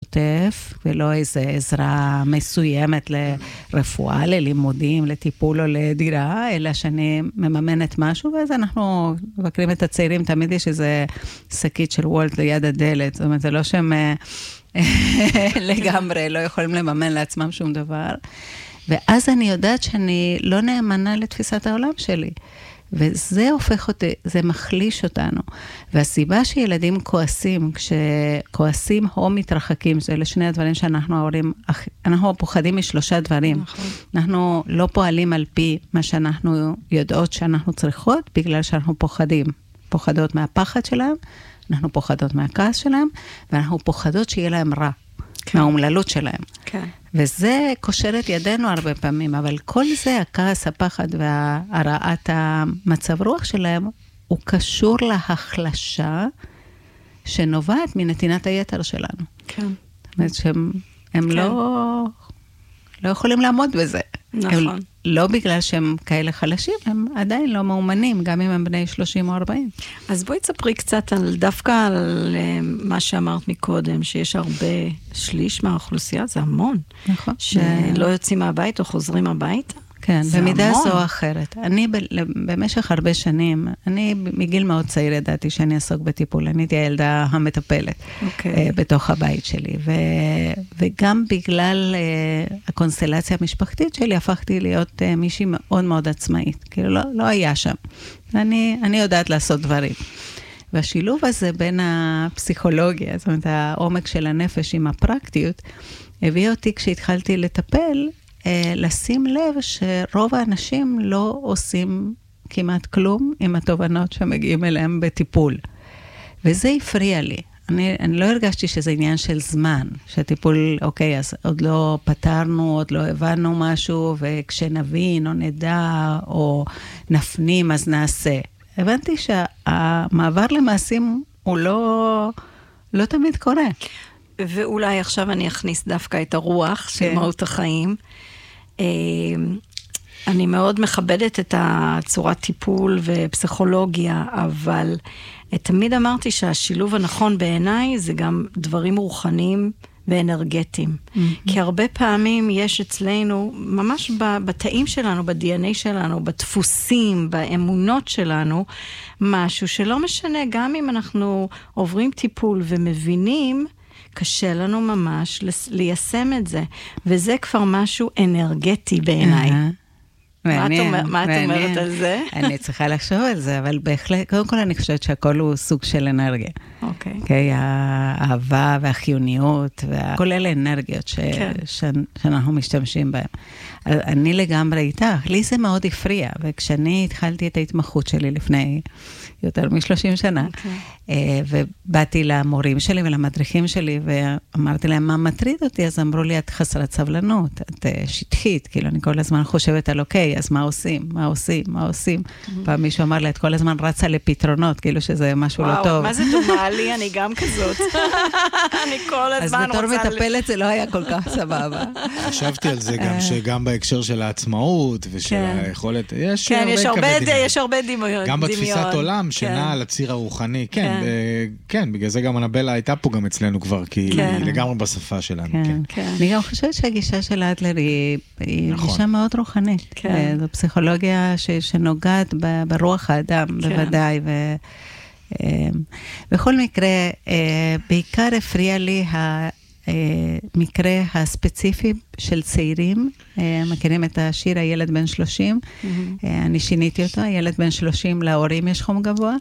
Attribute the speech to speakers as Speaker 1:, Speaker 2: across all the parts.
Speaker 1: שוטף, ולא איזו עזרה מסוימת לרפואה, ללימודים, לטיפול או לדירה, אלא שאני מממנת משהו, ואז אנחנו מבקרים את הצעירים, תמיד יש איזה שקית של וולט ליד הדלת, זאת אומרת, זה לא שהם לגמרי לא יכולים לממן לעצמם שום דבר, ואז אני יודעת שאני לא נאמנה לתפיסת העולם שלי, וזה הופך אותי, זה מחליש אותנו. והסיבה שילדים כועסים, כשכועסים או מתרחקים, זה לשני הדברים שאנחנו ההורים, אנחנו פוחדים משלושה דברים. נכון. אנחנו לא פועלים על פי מה שאנחנו יודעות שאנחנו צריכות, בגלל שאנחנו פוחדים. פוחדות מהפחד שלהם, אנחנו פוחדות מהכעס שלהם, ואנחנו פוחדות שיהיה להם רע. כן. מהאומללות שלהם. כן. וזה קושר את ידינו הרבה פעמים, אבל כל זה, הכעס, הפחד והרעת המצב רוח שלהם, הוא קשור להחלשה שנובעת מנתינת היתר שלנו. כן. זאת אומרת שהם כן. לא יכולים לעמוד בזה. נכון. הם לא בגלל שהם כאלה חלשים, הם עדיין לא מאומנים, גם אם הם בני 30 או 40.
Speaker 2: אז בואי תספרי קצת דווקא על מה שאמרת מקודם, שיש הרבה שליש מהאוכלוסייה, זה המון. נכון. שלא יוצאים מהבית או חוזרים הביתה.
Speaker 1: כן, במידה זו או אחרת. אני במשך הרבה שנים, אני מגיל מאוד צעיר ידעתי שאני אעסוק בטיפול, אני הייתי הילדה המטפלת בתוך הבית שלי, וגם בגלל הקונסטלציה המשפחתית שלי, הפכתי להיות מישהי מאוד מאוד עצמאית, כאילו לא היה שם. אני יודעת לעשות דברים. והשילוב הזה בין הפסיכולוגיה, זאת אומרת, העומק של הנפש עם הפרקטיות, הביא אותי כשהתחלתי לטפל, לשים לב שרוב האנשים לא עושים כמעט כלום עם התובנות שמגיעים אליהם בטיפול. וזה הפריע לי. אני לא הרגשתי שזה עניין של זמן, שהטיפול, אוקיי, אז עוד לא פתרנו, עוד לא הבנו משהו, וכשנבין או נדע או נפנים, אז נעשה. הבנתי שהמעבר למעשים הוא לא תמיד קורה.
Speaker 2: ואולי עכשיו אני אכניס דווקא את הרוח של מהות החיים. אני מאוד מכבדת את הצורת טיפול ופסיכולוגיה, אבל תמיד אמרתי שהשילוב הנכון בעיניי זה גם דברים רוחניים ואנרגטיים. כי הרבה פעמים יש אצלנו, ממש בתאים שלנו, ב-DNA שלנו, בדפוסים, באמונות שלנו, משהו שלא משנה, גם אם אנחנו עוברים טיפול ומבינים, קשה לנו ממש ליישם את זה. וזה כבר משהו אנרגטי בעיניי. מה את אומרת על זה?
Speaker 1: אני צריכה לחשוב על זה, אבל בהחלט, קודם כל אני חושבת שהכל הוא סוג של אנרגיה. אוקיי. האהבה והחיוניות, כל אלה אנרגיות שאנחנו משתמשים בהן. אני לגמרי איתך, לי זה מאוד הפריע, וכשאני התחלתי את ההתמחות שלי לפני יותר מ-30 שנה, ובאתי למורים שלי ולמדריכים שלי, ואמרתי להם מה מטריד אותי, אז אמרו לי, את חסרת סבלנות, את שטחית, כאילו אני כל הזמן חושבת על אוקיי, אז מה עושים? מה עושים? מה עושים? פעם מישהו אמר לי, את כל הזמן רצה לפתרונות, כאילו שזה משהו לא טוב.
Speaker 2: מה זה דומה לי? אני גם כזאת. אני כל הזמן רוצה...
Speaker 1: אז בתור מטפלת זה לא היה כל כך סבבה.
Speaker 3: חשבתי על זה גם, שגם בהקשר של העצמאות, ושל היכולת,
Speaker 2: יש הרבה דמיון.
Speaker 3: גם בתפיסת עולם, שנע על הציר הרוחני. כן, בגלל זה גם אנבלה הייתה פה גם אצלנו כבר, כי היא לגמרי בשפה שלנו.
Speaker 1: אני גם חושבת שהגישה של אדלר היא גישה מאוד רוחנית. זו פסיכולוגיה שנוגעת ברוח האדם, בוודאי. בכל מקרה, בעיקר הפריע לי המקרה הספציפי של צעירים, מכירים את השיר הילד בן 30, אני שיניתי אותו, הילד בן 30 להורים יש חום גבוה,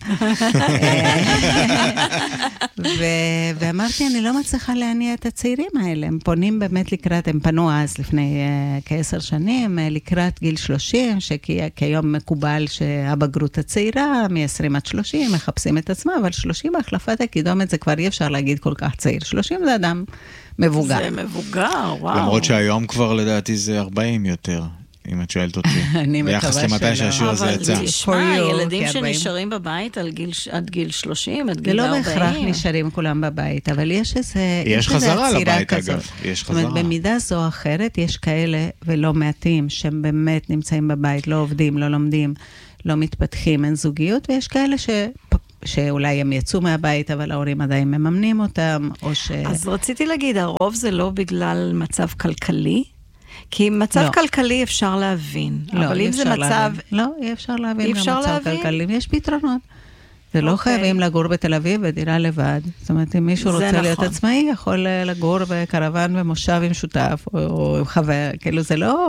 Speaker 1: ואמרתי אני לא מצליחה להניע את הצעירים האלה, הם פונים באמת לקראת, הם פנו אז לפני כ10 שנים, לקראת גיל 30, שכיום מקובל שהבגרות הצעירה, מ-20 עד 30, מחפשים את עצמם, אבל 30 החלפת הקידומת זה כבר אי אפשר להגיד כל כך צעיר, 30 זה אדם מבוגר.
Speaker 2: זה מבוגר, וואו.
Speaker 3: למרות שהיום כבר לדעתי זה 40 יותר, אם את שואלת אותי.
Speaker 1: אני מקווה שלא.
Speaker 3: ביחס למתי שהשיעור הזה יצא.
Speaker 2: אבל תשמע, ילדים שנשארים בבית עד גיל 30, עד גיל 40.
Speaker 1: זה לא בהכרח נשארים כולם בבית, אבל יש איזה...
Speaker 3: יש חזרה לבית אגב, יש חזרה.
Speaker 1: זאת אומרת, במידה זו או אחרת, יש כאלה ולא מעטים, שהם באמת נמצאים בבית, לא עובדים, לא לומדים, לא מתפתחים, אין זוגיות, ויש כאלה שאולי הם יצאו מהבית, אבל ההורים עדיין מממנים אותם, או
Speaker 2: אז רציתי להגיד, הרוב זה לא בגלל מצב כלכלי, כי מצב כלכלי אפשר להבין. אבל אם זה מצב...
Speaker 1: לא, אי אפשר להבין גם מצב כלכלי. יש פתרונות. זה לא חייבים לגור בתל אביב בדירה לבד. זאת אומרת, אם מישהו רוצה להיות עצמאי, יכול לגור בקרוון במושב עם שותף, או עם חבר. כאילו,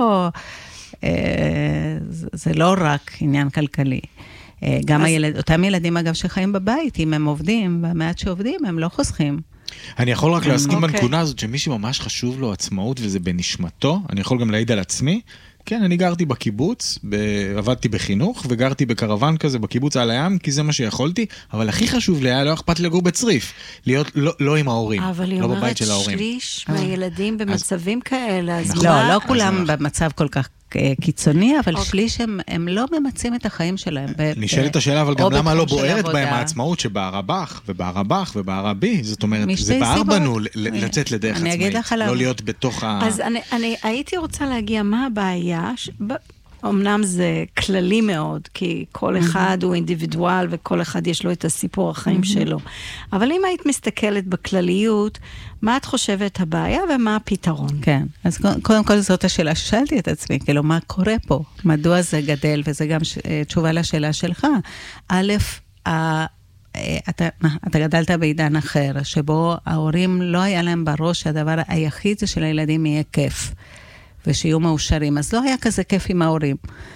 Speaker 1: זה לא רק עניין כלכלי. גם אותם ילדים, אגב, שחיים בבית, אם הם עובדים, והמעט שעובדים, הם לא חוסכים.
Speaker 3: אני יכול רק להסכים בנקודה הזאת, שמי שממש חשוב לו עצמאות, וזה בנשמתו, אני יכול גם להעיד על עצמי, כן, אני גרתי בקיבוץ, עבדתי בחינוך, וגרתי בקרוון כזה בקיבוץ על הים, כי זה מה שיכולתי, אבל הכי חשוב לי היה לא אכפת לגור בצריף, להיות לא עם ההורים, לא בבית של ההורים.
Speaker 2: אבל היא אומרת שליש מהילדים במצבים כאלה, אז
Speaker 1: לא כולם במצב כל כך קיצוני, אבל שליש הם לא ממצים את החיים שלהם.
Speaker 3: נשאלת השאלה, אבל גם למה לא בוערת בהם העצמאות שבערבך ובערבי, זאת אומרת, זה בער בנו לצאת לדרך עצמאית, לא להיות בתוך
Speaker 2: אז אני הייתי רוצה להגיע מה הבעיה, אמנם זה כללי מאוד, כי כל אחד הוא אינדיבידואל, וכל אחד יש לו את הסיפור החיים שלו. אבל אם היית מסתכלת בכלליות, מה את חושבת הבעיה ומה הפתרון?
Speaker 1: כן, אז קודם כל זאת השאלה ששאלתי את עצמי, כאילו מה קורה פה? מדוע זה גדל? וזה גם תשובה לשאלה שלך. א', אתה גדלת בעידן אחר, שבו ההורים לא היה להם בראש שהדבר היחיד זה שלילדים יהיה כיף. ושיהיו מאושרים. אז לא היה כזה כיף עם ההורים.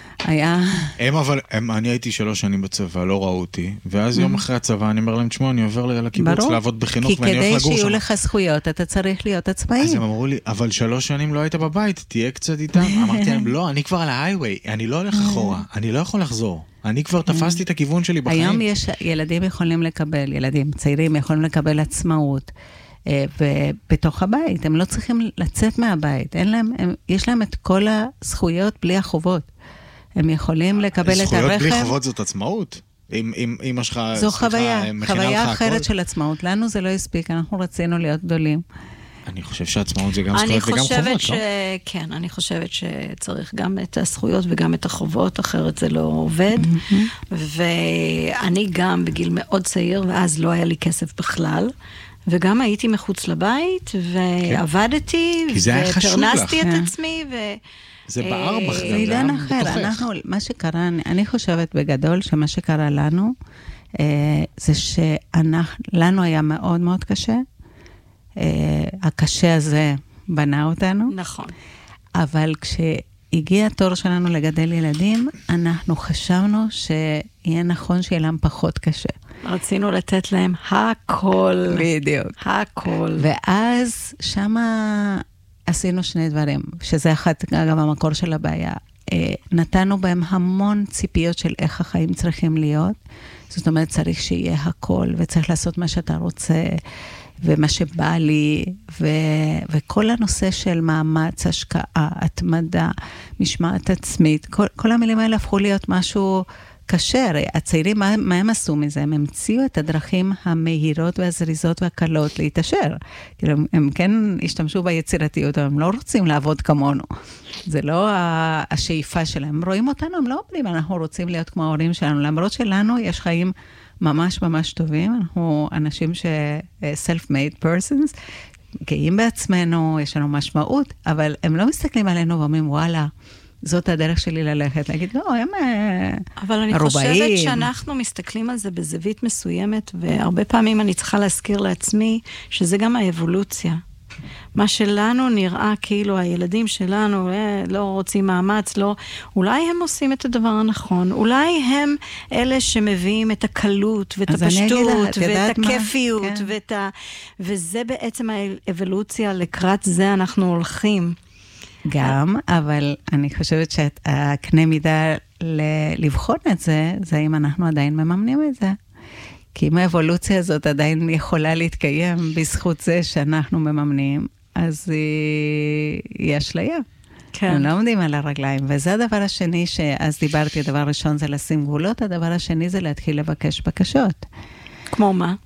Speaker 3: אני הייתי 3 שנים בצבא, לא ראו אותי, ואז יום אחרי הצבא אני אומר להם, תשמעו, אני עובר לקיבוץ לעבוד בחינוך, ואני הולך לגור שם.
Speaker 1: כי כדי שיהיו לך זכויות, אתה צריך להיות עצמאי.
Speaker 3: אז הם אמרו לי, אבל 3 שנים לא היית בבית, תהיה קצת איתם. אמרתי להם, לא, אני כבר על ההייווי, אני לא הולך אחורה, אני לא יכול לחזור. אני כבר תפסתי את הכיוון שלי בחיים.
Speaker 1: היום יש ילדים יכולים לקבל, ילדים צעירים יכולים לקבל עצמאות, ובתוך הבית, הם לא צריכים לצאת מהבית, יש להם את כל הזכויות בלי החובות. הם יכולים לקבל את הרכב.
Speaker 3: זכויות בלי חובות זאת עצמאות? אם אמא שלך,
Speaker 1: זו חוויה אחרת של עצמאות. לנו זה לא הספיק, אנחנו רצינו להיות גדולים.
Speaker 3: אני חושב שהעצמאות זה גם זכויות וגם חובות, לא?
Speaker 2: כן, אני חושבת שצריך גם את הזכויות וגם את החובות, אחרת זה לא עובד. ואני גם בגיל מאוד צעיר, ואז לא היה לי כסף בכלל, וגם הייתי מחוץ לבית, ועבדתי, ופרנסתי את עצמי,
Speaker 3: זה בער בך,
Speaker 1: זה עידן אחר. מה שקרה, אני חושבת בגדול, שמה שקרה לנו, זה שלנו היה מאוד מאוד קשה. הקשה הזה בנה אותנו.
Speaker 2: נכון.
Speaker 1: אבל כשהגיע התור שלנו לגדל ילדים, אנחנו חשבנו שיהיה נכון שיהיה להם פחות קשה.
Speaker 2: רצינו לתת להם הכל.
Speaker 1: בדיוק.
Speaker 2: הכל.
Speaker 1: ואז שמה עשינו 2 דברים, שזה גם המקור של הבעיה. נתנו בהם המון ציפיות של איך החיים צריכים להיות. זאת אומרת, צריך שיהיה הכל, וצריך לעשות מה שאתה רוצה, ומה שבא לי, וכל הנושא של מאמץ, השקעה, התמדה, משמעת עצמית, כל המילים האלה הפכו להיות משהו קשה. הרי הצעירים, מה הם עשו מזה? הם המציאו את הדרכים המהירות והזריזות והקלות להתאשר. כאילו, הם כן השתמשו ביצירתיות, אבל הם לא רוצים לעבוד כמונו. זה לא השאיפה שלהם. הם רואים אותנו, הם לא אומרים, אנחנו רוצים להיות כמו ההורים שלנו. למרות שלנו יש חיים ממש ממש טובים. אנחנו אנשים self-made persons, גאים בעצמנו, יש לנו משמעות, אבל הם לא מסתכלים עלינו ואומרים, וואלה, זאת הדרך שלי ללכת, להגיד, לא, הם הרובעים.
Speaker 2: אבל אני חושבת שאנחנו מסתכלים על זה בזווית מסוימת, והרבה פעמים אני צריכה להזכיר לעצמי, שזה גם האבולוציה. מה שלנו נראה כאילו הילדים שלנו לא רוצים מאמץ, לא, אולי הם עושים את הדבר הנכון, אולי הם אלה שמביאים את הקלות ואת הפשטות ואת הכיפיות, וזה בעצם האבולוציה, לקראת זה אנחנו הולכים.
Speaker 1: גם, אבל אני חושבת שהקנה מידה לבחון את זה, זה אם אנחנו עדיין מממנים את זה. כי אם האבולוציה הזאת עדיין יכולה להתקיים בזכות זה שאנחנו מממנים, אז היא אשליה. כן. הם לא עומדים על הרגליים. וזה הדבר השני שאז דיברתי, הדבר הראשון זה לשים גבולות, הדבר השני זה להתחיל לבקש בקשות.
Speaker 2: כמו מה?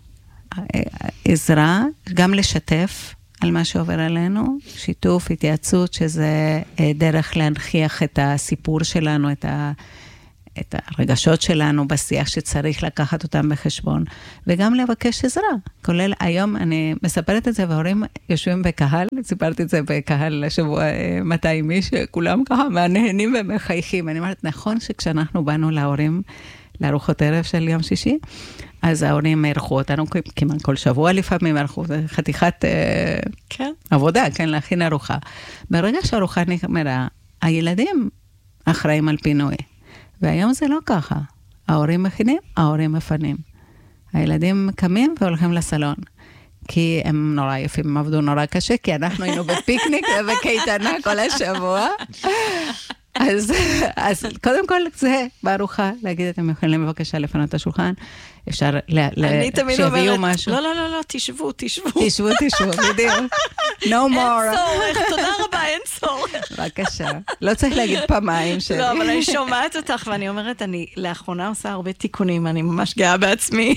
Speaker 1: עזרה, גם לשתף על מה שעובר עלינו, שיתוף, התייעצות, שזה דרך להנכיח את הסיפור שלנו, את הרגשות שלנו בשיח שצריך לקחת אותם בחשבון, וגם לבקש עזרה. כולל היום אני מספרת את זה, וההורים יושבים בקהל, סיפרתי את זה בקהל לשבוע 200 איש, כולם ככה נהנים ומחייכים. אני אומרת, נכון שכשאנחנו באנו להורים, לארוחות ערב של יום שישי, אז ההורים ערכו אותנו כמעט כל שבוע לפעמים ערכו, זה חתיכת עבודה, כן, להכין ארוחה. ברגע שהארוחה נגמרה, הילדים אחראים על פינוי. והיום זה לא ככה. ההורים מכינים, ההורים מפנים. הילדים קמים והולכים לסלון. כי הם נורא יפים, הם עבדו נורא קשה, כי אנחנו היינו בפיקניק ובקייטנה כל השבוע. אז קודם כל זה בארוחה, להגיד, אתם יכולים בבקשה לפנות את השולחן, אפשר שיביאו משהו.
Speaker 2: לא, תשבו,
Speaker 1: בדיוק. No more.
Speaker 2: אין צורך, תודה רבה, אין צורך.
Speaker 1: בבקשה, לא צריך להגיד פעמיים שלי.
Speaker 2: לא, אבל אני שומעת אותך, ואני אומרת, אני לאחרונה עושה הרבה תיקונים, אני ממש גאה בעצמי.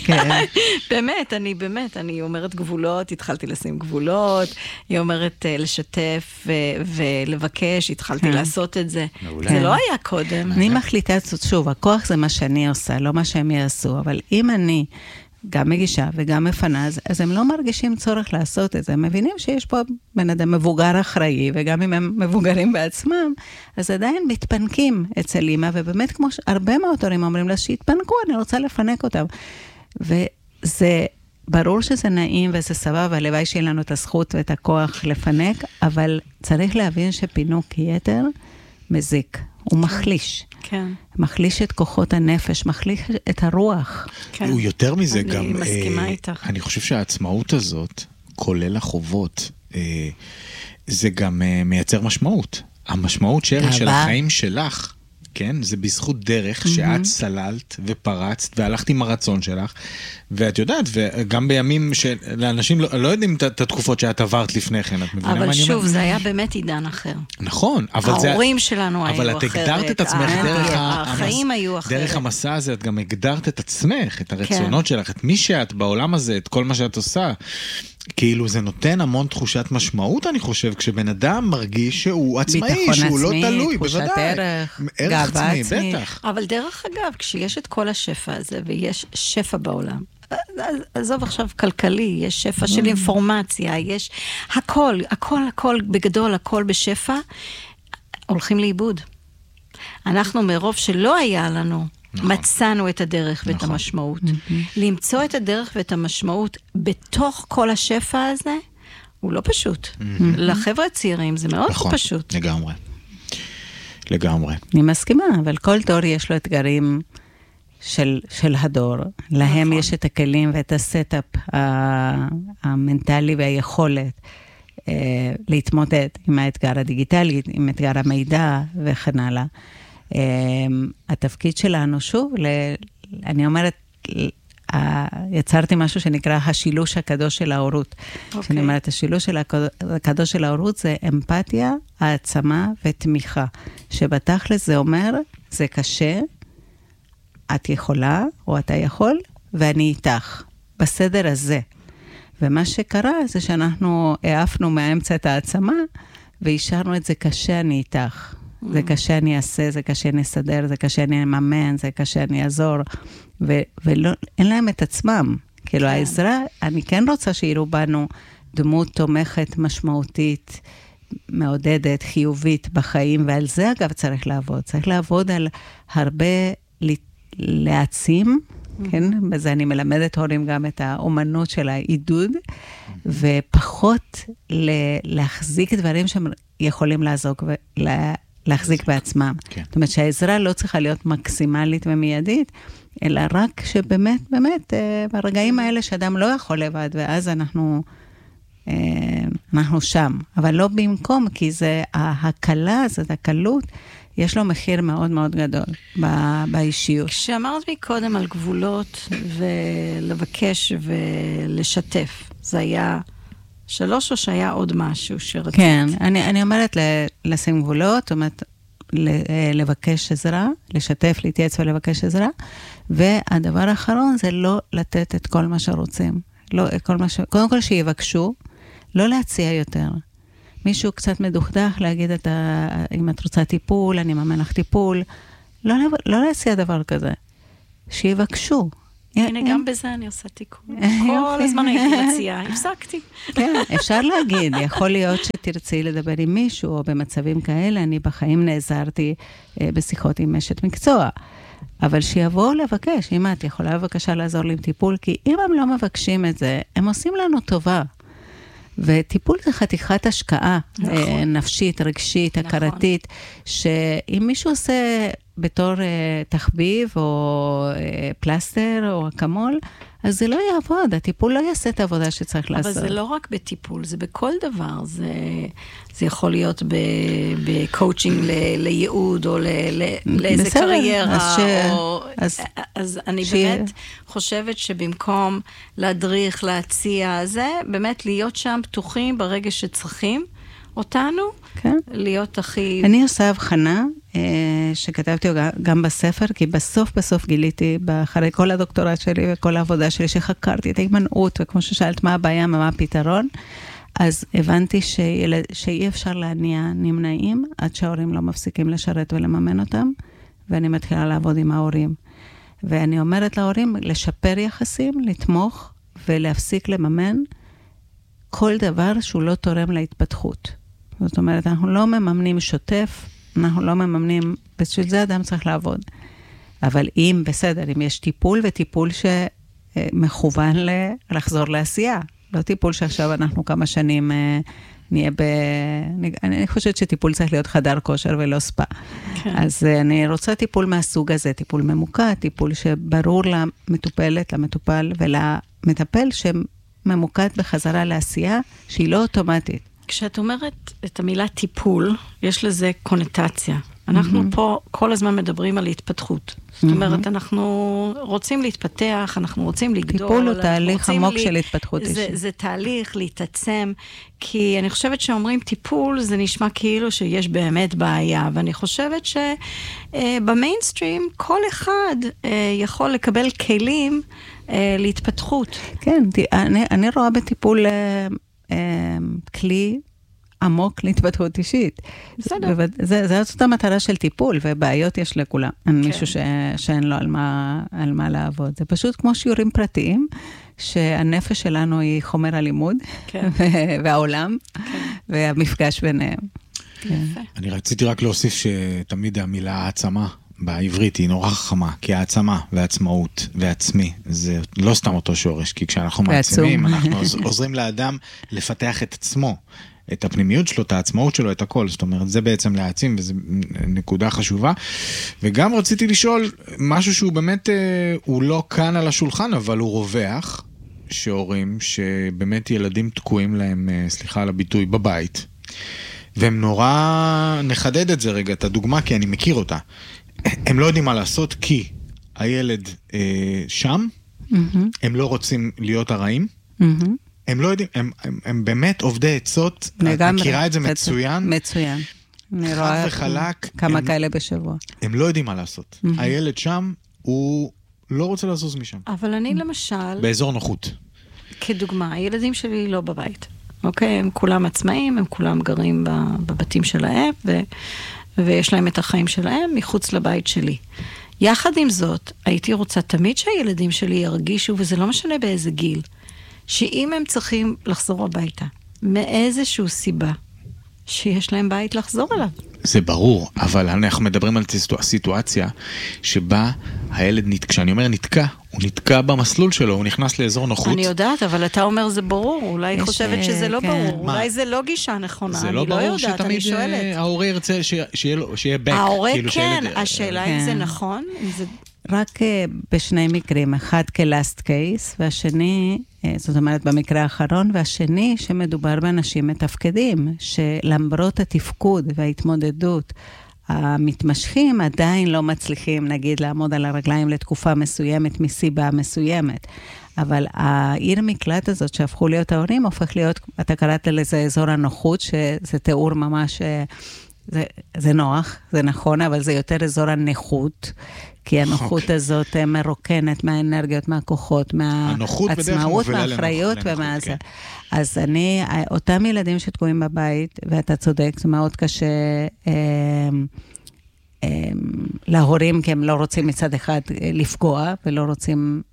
Speaker 2: באמת, אני אומרת גבולות, התחלתי לשים גבולות, היא אומרת לשתף ולבקש, התחלתי לעשות את זה. זה לא היה קודם.
Speaker 1: אני מחליטה, שוב, הכוח זה מה שאני עושה, לא מה שהם יעשו, אבל אם אני גם מגישה וגם מפנה, אז הם לא מרגישים צורך לעשות את זה. הם מבינים שיש פה בן אדם מבוגר אחראי, וגם אם הם מבוגרים בעצמם, אז עדיין מתפנקים אצל אמא, ובאמת כמו הרבה מאוד הורים אומרים לה, שיתפנקו, אני רוצה לפנק אותם. וזה ברור שזה נעים וזה סבבה, הלוואי שיהיה לנו את הזכות ואת הכוח לפנק, אבל צריך להבין שפינוק יתר מזיק, הוא מחליש.
Speaker 2: כן.
Speaker 1: מחליש את כוחות הנפש, מחליש את הרוח.
Speaker 3: כן. הוא יותר מזה
Speaker 2: אני
Speaker 3: גם...
Speaker 2: אני מסכימה איתך.
Speaker 3: אני חושב שהעצמאות הזאת, כולל החובות, זה גם מייצר משמעות. המשמעות של החיים שלך, כן? זה בזכות דרך שאת סללת ופרצת והלכת עם הרצון שלך, ואת יודעת, וגם בימים שלאנשים לא יודעים את התקופות שאת עברת לפני כן, את מבינה מה אני אומר?
Speaker 2: אבל שוב, זה היה באמת עידן אחר.
Speaker 3: נכון, אבל זה...
Speaker 2: ההורים שלנו היו אחרת.
Speaker 3: אבל את הגדרת את עצמך
Speaker 2: החיים היו אחרת.
Speaker 3: דרך המסע הזה, את גם הגדרת את עצמך, את הרצונות שלך, את מי שאת בעולם הזה, את כל מה שאת עושה. כאילו זה נותן המון תחושת משמעות, אני חושב, כשבן אדם מרגיש שהוא עצמאי, שהוא לא תלוי, בוודאי. ערך עצמי, בטח.
Speaker 2: אבל דרך אגב, כשיש את כל השפע הזה, ויש שפע בעולם, עזוב עכשיו כלכלי, יש שפע של אינפורמציה, יש הכל בגדול, הכל בשפע, הולכים לאיבוד. אנחנו מרוב שלא היה לנו, מצאנו את הדרך ואת המשמעות. למצוא את הדרך ואת המשמעות בתוך כל השפע הזה, הוא לא פשוט. לחבר'ה הצעירים זה מאוד פשוט.
Speaker 3: לגמרי.
Speaker 1: אני מסכימה, אבל כל דור יש לו אתגרים של הדור. להם יש את הכלים ואת הסטאפ המנטלי והיכולת להתמודד עם האתגר הדיגיטלי, עם אתגר המידע וכן הלאה. התפקיד שלנו, שוב, אני אומרת, יצרתי משהו שנקרא השילוש הקדוש של ההורות. שאני אומרת, השילוש הקדוש של ההורות זה אמפתיה, העצמה ותמיכה. שבתכלס זה אומר, זה קשה, את יכולה או אתה יכול, ואני איתך, בסדר הזה. ומה שקרה זה שאנחנו העפנו מהאמצע את העצמה, והשארנו את זה קשה, אני איתך. זה קשה אני אעשה, זה קשה אני אסדר, זה קשה אני אממן, זה קשה אני אעזור, ואין להם את עצמם. כאילו העזרה, אני כן רוצה שיראו בנו דמות תומכת, משמעותית, מעודדת, חיובית בחיים, ועל זה אגב צריך לעבוד. צריך לעבוד על הרבה להעצים, כן? בזה אני מלמדת הורים גם את האומנות של העידוד, ופחות להחזיק דברים שהם יכולים להחזיק בעצמם. זאת אומרת שהעזרה לא צריכה להיות מקסימלית ומיידית, אלא רק שבאמת, באמת, ברגעים האלה שאדם לא יכול לבד, ואז אנחנו שם. אבל לא במקום, כי זה ההקלה, זאת הקלות, יש לו מחיר מאוד מאוד גדול באישיות.
Speaker 2: כשאמרת מקודם על גבולות ולבקש ולשתף, זה היה 3 או שהיה עוד משהו שרצית?
Speaker 1: כן, אני אומרת לשים גבולות, זאת אומרת, לבקש עזרה, לשתף, להתייעץ ולבקש עזרה, והדבר האחרון זה לא לתת את כל מה שרוצים. קודם כל שיבקשו, לא להציע יותר. מישהו קצת מדוכדך להגיד, אם את רוצה טיפול, אני מממן לך טיפול, לא להציע דבר כזה. שיבקשו.
Speaker 2: הנה, גם בזה אני עושה תיקון. כל הזמן הייתי מציעה, הפסקתי.
Speaker 1: כן, אפשר להגיד, יכול להיות שתרצי לדבר עם מישהו, או במצבים כאלה, אני בחיים נעזרתי בשיחות עם אשת מקצוע. אבל שיבואו לבקש, אם את יכולה בבקשה לעזור לי עם טיפול, כי אם הם לא מבקשים את זה, הם עושים לנו טובה. וטיפול זה חתיכת השקעה, נפשית, רגשית, הכרתית, שאם מישהו עושה בתור תחביב או פלסטר או אקמול, אז זה לא יעבוד, הטיפול לא יעשה את העבודה שצריך לעשות.
Speaker 2: אבל זה לא רק בטיפול, זה בכל דבר. זה יכול להיות בקואוצ'ינג לייעוד, או לאיזה קריירה. אז אני באמת חושבת שבמקום להדריך, להציע, זה באמת להיות שם פתוחים ברגע שצריכים אותנו, להיות הכי...
Speaker 1: אני עושה הבחנה שכתבתי גם בספר, כי בסוף גיליתי, אחרי כל הדוקטורט שלי וכל העבודה שלי, שחקרתי את ההימנעות, וכמו ששאלת מה הבעיה, מה הפתרון, אז הבנתי שאי אפשר להניע נמנעים, עד שההורים לא מפסיקים לשרת ולממן אותם, ואני מתחילה לעבוד עם ההורים. ואני אומרת להורים, לשפר יחסים, לתמוך, ולהפסיק לממן כל דבר שהוא לא תורם להתפתחות. זאת אומרת, אנחנו לא מממנים שוטף, אנחנו לא מממנים, בשביל זה אדם צריך לעבוד. אבל אם, בסדר, אם יש טיפול, וטיפול שמכוון לחזור לעשייה, לא טיפול שעכשיו אנחנו כמה שנים נהיה אני חושבת שטיפול צריך להיות חדר כושר ולא ספה. כן. אז אני רוצה טיפול מהסוג הזה, טיפול ממוקד, טיפול שברור למטופלת, למטופל ולמטפל שממוקד בחזרה לעשייה, שהיא לא אוטומטית.
Speaker 2: כשאת אומרת את המילה טיפול, יש לזה קונוטציה. אנחנו פה כל הזמן מדברים על התפתחות. זאת אומרת, אנחנו רוצים להתפתח, אנחנו רוצים לגדול.
Speaker 1: טיפול הוא תהליך עמוק של התפתחות אישית.
Speaker 2: זה תהליך להתעצם, כי אני חושבת שאומרים טיפול, זה נשמע כאילו שיש באמת בעיה, ואני חושבת שבמיינסטרים כל אחד יכול לקבל כלים להתפתחות.
Speaker 1: כן, אני רואה בטיפול כלי עמוק להתפתחות אישית. זאת המטרה של טיפול, ובעיות יש לכולם. מישהו שאין לו על מה לעבוד. זה פשוט כמו שיעורים פרטיים, שהנפש שלנו היא חומר הלימוד, והעולם, והמפגש ביניהם.
Speaker 3: אני רציתי רק להוסיף שתמיד המילה העצמה בעברית היא נורא חכמה, כי העצמה ועצמאות ועצמי, זה לא סתם אותו שורש, כי כשאנחנו מעצמים, אנחנו עוזרים לאדם לפתח את עצמו, את הפנימיות שלו, את העצמאות שלו, את הכל. זאת אומרת, זה בעצם להעצים, וזו נקודה חשובה. וגם רציתי לשאול משהו שהוא באמת, הוא לא כאן על השולחן, אבל הוא רווח, שהורים, שבאמת ילדים תקועים להם, סליחה על הביטוי, בבית. והם נורא, נחדד את זה רגע, את הדוגמה, כי אני מכיר אותה. הם לא יודעים מה לעשות, כי הילד שם, הם לא רוצים להיות הרעים, הם לא יודעים, הם באמת עובדי עצות, את מכירה את זה מצוין.
Speaker 1: מצוין. אני רואה כמה כאלה בשבוע.
Speaker 3: הם לא יודעים מה לעשות. הילד שם, הוא לא רוצה לזוז משם.
Speaker 2: אבל אני למשל...
Speaker 3: באזור נוחות.
Speaker 2: כדוגמה, הילדים שלי לא בבית. אוקיי? הם כולם עצמאים, הם כולם גרים בבתים שלהם, ויש להם את החיים שלהם מחוץ לבית שלי. יחד עם זאת, הייתי רוצה תמיד שהילדים שלי ירגישו, וזה לא משנה באיזה גיל, שאם הם צריכים לחזור הביתה, מאיזשהו סיבה, שיש להם בית לחזור אליו.
Speaker 3: זה ברור, אבל אנחנו מדברים על סיטואציה שבה הילד, כשאני אומר נתקע, הוא נתקע במסלול שלו, הוא נכנס לאזור נוחות.
Speaker 2: אני יודעת, אבל אתה אומר זה ברור, אולי חושבת שזה לא ברור, אולי זה לא גישה נכונה, אני לא יודעת, אני שואלת. זה לא ברור שתמיד ההורה ירצה שיהיה back. ההורה כן, השאלה אם זה נכון,
Speaker 1: רק בשני מקרים, אחד כלאסט קייס, והשני, זאת אומרת במקרה האחרון, והשני שמדובר באנשים מתפקדים, שלמרות התפקוד וההתמודדות המתמשכים, עדיין לא מצליחים, נגיד, לעמוד על הרגליים לתקופה מסוימת, מסיבה מסוימת. אבל העיר מקלט הזאת שהפכו להיות ההורים, הופך להיות, אתה קראת לזה אזור הנוחות, שזה תיאור ממש, זה נוח, זה נכון, אבל זה יותר אזור הנכות, כי הנוחות הזאת מרוקנת מהאנרגיות, מהכוחות, מהעצמאות, מהאחריות ומה זה. אז אותם ילדים שתקועים בבית, ואתה צודק, זה מאוד קשה להורים, כי הם לא רוצים מצד אחד לפגוע, ולא רוצים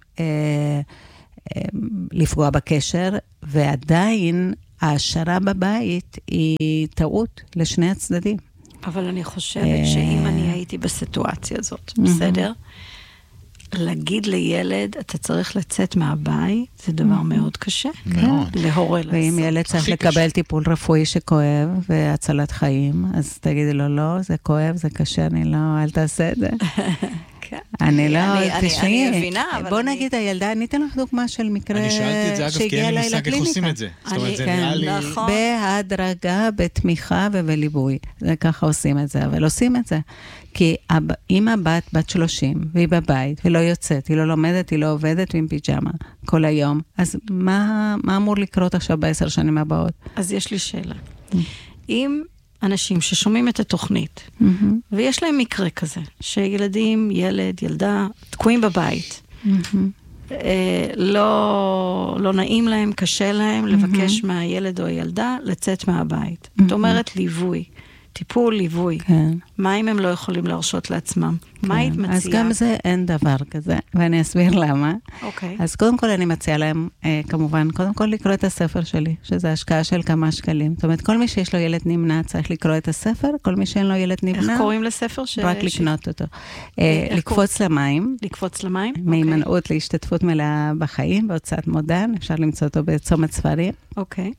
Speaker 1: לפגוע בקשר, ועדיין ההשארה בבית היא טעות לשני הצדדים.
Speaker 2: אבל אני חושבת שאם אני הייתי בסיטואציה הזאת, בסדר? להגיד לילד, אתה צריך לצאת מהבית, זה דבר מאוד קשה.
Speaker 3: מאוד.
Speaker 2: להורה לעשות.
Speaker 1: ואם ילד צריך לקבל טיפול רפואי שכואב, והצלת חיים, אז תגידי לו, לא, זה כואב, זה קשה, אני לא, אל תעשה את זה. אני לא, תשמעי,
Speaker 2: אני מבינה, אבל
Speaker 1: בוא נגיד הילדה, אני אתן לך דוגמה של מקרה
Speaker 3: אני שאלתי את זה, אגב, כי אין לי מושג איך עושים את זה. זאת אומרת, זה נראה לי...
Speaker 1: בהדרגה, בתמיכה ובליווי. זה ככה עושים את זה, אבל עושים את זה. כי אם בת 30, והיא בבית, והיא לא יוצאת, היא לא לומדת, היא לא עובדת, עם פיג'מה כל היום, אז מה אמור לקרות עכשיו ב10 שנים הבאות?
Speaker 2: אז יש לי שאלה. אם אנשים ששומעים את התוכנית, ויש להם מקרה כזה, שילדים, ילד, ילדה, תקועים בבית, לא נעים להם, קשה להם לבקש מהילד או הילדה לצאת מהבית. זאת אומרת ליווי, טיפול, ליווי. מה אם הם לא יכולים להרשות לעצמם? מה היית מציעה?
Speaker 1: אז גם זה אין דבר כזה, ואני אסביר למה.
Speaker 2: אוקיי.
Speaker 1: אז קודם כל אני מציעה להם, כמובן, קודם כל לקרוא את הספר שלי, שזה השקעה של כמה שקלים. זאת אומרת, כל מי שיש לו ילד נמנע צריך לקרוא את הספר, כל מי שאין לו ילד נמנע...
Speaker 2: איך קוראים לספר?
Speaker 1: רק לקנות אותו. לקפוץ למים.
Speaker 2: לקפוץ למים?
Speaker 1: מהימנעות להשתתפות מלאה בחיים, בהוצאת מודן, אפשר למצוא אותו בצומת ספרים.
Speaker 2: אוקיי.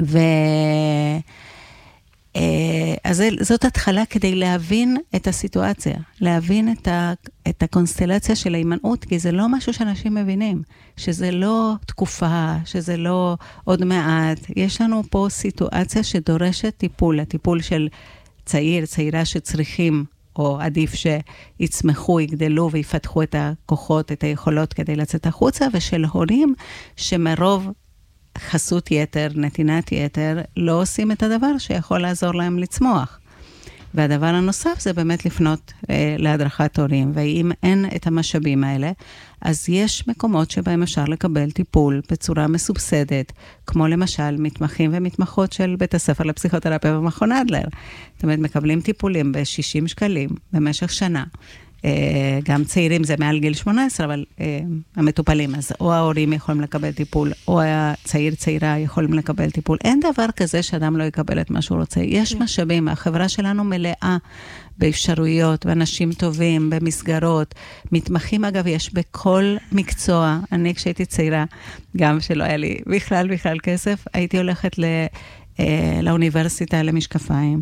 Speaker 1: אז זאת התחלה כדי להבין את הסיטואציה, להבין את הקונסטלציה של ההימנעות, כי זה לא משהו שאנשים מבינים, שזה לא תקופה, שזה לא עוד מעט. יש לנו פה סיטואציה שדורשת טיפול, הטיפול של צעירה שצריכים, או עדיף שיצמחו, יגדלו ויפתחו את הכוחות, את היכולות כדי לצאת החוצה, ושל הורים שמרוב חסות יתר, נתינת יתר, לא עושים את הדבר שיכול לעזור להם לצמוח. והדבר הנוסף זה באמת לפנות להדרכת הורים, ואם אין את המשאבים האלה, אז יש מקומות שבהם אפשר לקבל טיפול בצורה מסובסדת, כמו למשל מתמחים ומתמחות של בית הספר לפסיכותרפיה במכון אדלר. זאת אומרת, מקבלים טיפולים ב-60 שקלים במשך שנה. גם צעירים זה מעל גיל 18, אבל המטופלים, אז או ההורים יכולים לקבל טיפול, או צעירה יכולים לקבל טיפול. אין דבר כזה שאדם לא יקבל את מה שהוא רוצה. יש משאבים, החברה שלנו מלאה באפשרויות, באנשים טובים, במסגרות. מתמחים, אגב, יש בכל מקצוע. אני כשהייתי צעירה, גם שלא היה לי בכלל כסף, הייתי הולכת לאוניברסיטה למשקפיים,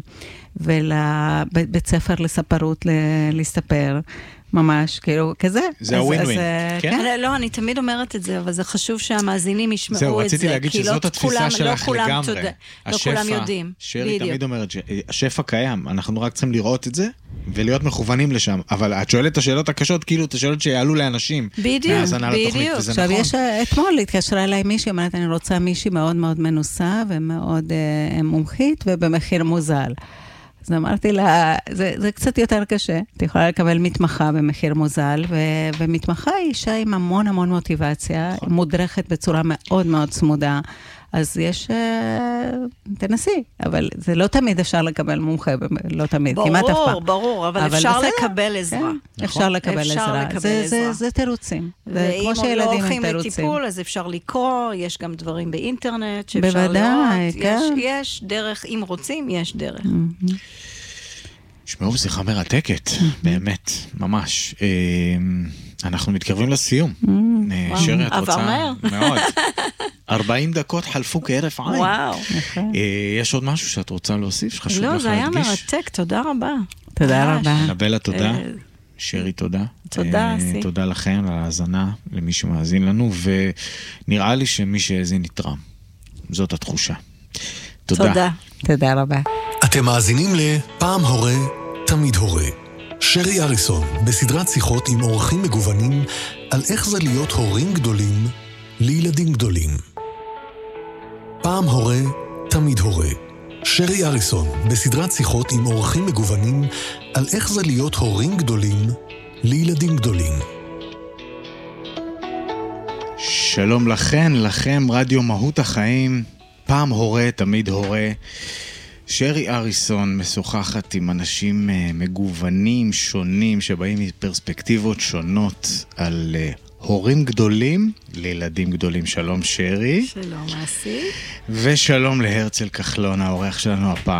Speaker 1: ולבית ספר לספרות להסתפר, ממש, כאילו, כזה.
Speaker 3: זה הווין-ווין, כן?
Speaker 2: לא, אני תמיד אומרת את זה, אבל זה חשוב שהמאזינים ישמעו את זה.
Speaker 3: זהו, רציתי להגיד שזאת התפיסה שלך לגמרי.
Speaker 2: לא כולם יודעים.
Speaker 3: שרי תמיד אומרת שהשפע קיים, אנחנו רק צריכים לראות את זה, ולהיות מכוונים לשם. אבל את שואלת את השאלות הקשות, כאילו, את השאלות שיעלו לאנשים.
Speaker 2: בדיוק.
Speaker 1: עכשיו, יש אתמול התקשרה אליי מישהי, אמרת, אני רוצה מישהי מאוד מאוד מנוסה, ומאוד מומחית, ובמחיר מוזל. אז אמרתי לה, זה קצת יותר קשה. את יכולה לקבל מתמחה במחיר מוזל, ומתמחה היא אישה עם המון מוטיבציה, מודרכת בצורה מאוד מאוד צמודה. אז יש, תנסי, אבל זה לא תמיד אפשר לקבל מומחה, לא תמיד, כמעט אף פעם.
Speaker 2: ברור, אבל אפשר לקבל עזרה.
Speaker 1: אפשר לקבל עזרה. זה תירוצים.
Speaker 2: ואם לא הולכים לטיפול, אז אפשר לקרוא, יש גם דברים באינטרנט שאפשר לראות. יש דרך, אם רוצים, יש דרך.
Speaker 3: שמעו, שיחה מרתקת, באמת, ממש. אנחנו מתקרבים לסיום. שרי, את רוצה?
Speaker 2: עבר מהר.
Speaker 3: מאוד. 40 דקות חלפו כהרף עין.
Speaker 2: וואו.
Speaker 3: יש עוד משהו שאת רוצה להוסיף? שחשוב לך להדגיש?
Speaker 2: לא, זה היה מרתק, תודה רבה.
Speaker 1: תודה רבה.
Speaker 3: נבלה, תודה. שרי, תודה.
Speaker 2: תודה, סי.
Speaker 3: תודה לכם על ההאזנה, למי שמאזין לנו, ונראה לי שמי שהאזין יתרם. זאת התחושה. תודה.
Speaker 1: תודה רבה.
Speaker 4: אתם מאזינים לפעם הורה, תמיד הורה. שרי אריסון, בסדרת שיחות עם אורחים מגוונים על איך זה להיות הורים גדולים לילדים גדולים. פעם הורה, תמיד הורה. שרי אריסון, בסדרת שיחות עם אורחים מגוונים על איך זה להיות הורים גדולים לילדים גדולים.
Speaker 3: שלום לכם, רדיו מהות החיים, פעם הורה, תמיד הורה. שרי אריסון משוחחת עם אנשים מגוונים, שונים, שבאים מפרספקטיבות שונות על הורים גדולים לילדים גדולים. שלום שרי.
Speaker 2: שלום אסי.
Speaker 3: ושלום להרצל כחלון, האורח שלנו הפעם.